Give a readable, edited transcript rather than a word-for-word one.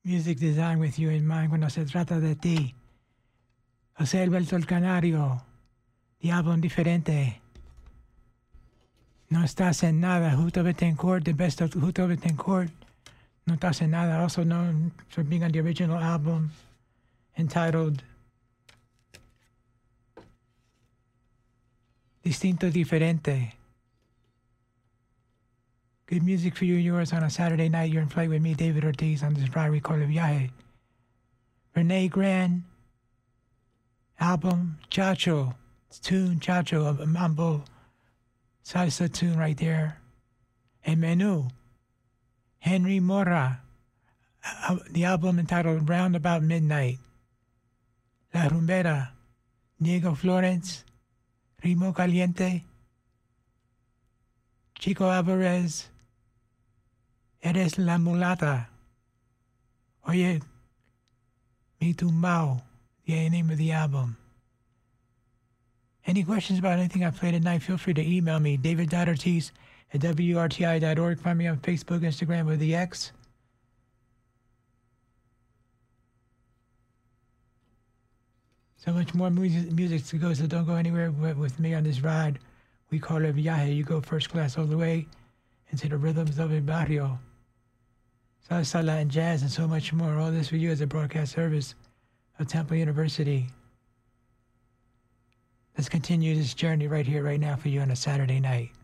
Music design with you in mind cuando se trata de ti. José Alberto el Canario, Diablo Diferente. No estás en nada. Justo Betancourt, the best of Justo Betancourt. No estás en nada, also known for being on the original album entitled Distinto Diferente. Good music for you and yours on a Saturday night. You're in flight with me, David Ortiz, on this ride we call it Viaje. Renee Grand, album Chacho, it's tune Chacho, a mambo salsa tune right there. And Menu, Henry Mora, the album entitled Round About Midnight. La Rumbera, Diego Florence, Ritmo Caliente, Chico Alvarez, Eres la Mulata. Oye, Mi Tumbao, the name of the album. Any questions about anything I played tonight, feel free to email me, david.ortiz@wrti.org. Find me on Facebook, Instagram, or the X. So much more music to go, so don't go anywhere with me on this ride. We call it Viaje. You go first class all the way into the rhythms of el barrio. Salsa, Latin jazz, and so much more. All this for you as a broadcast service of Temple University. Let's continue this journey right here, right now for you on a Saturday night.